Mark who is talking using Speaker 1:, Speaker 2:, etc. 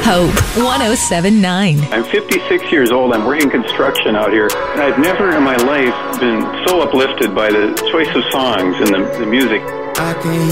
Speaker 1: Hope 107.9.
Speaker 2: I'm 56 years old. I'm working construction out here. And I've never in my life been so uplifted by the choice of songs and the music.